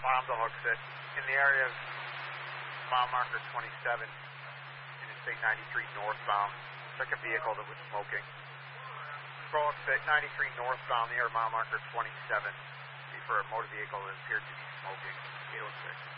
Bomb the hooks it in the area of mile marker 27, Interstate 93 northbound. Took a vehicle that was smoking. Control at 93 northbound near mile marker 27. For a motor vehicle that appeared to be smoking. 806.